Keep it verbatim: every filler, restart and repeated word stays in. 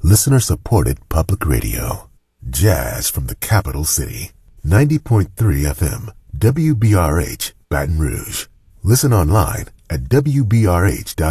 listener-supported public radio. Jazz from the capital city. ninety point three F M, W B R H, Baton Rouge. Listen online at W B R H dot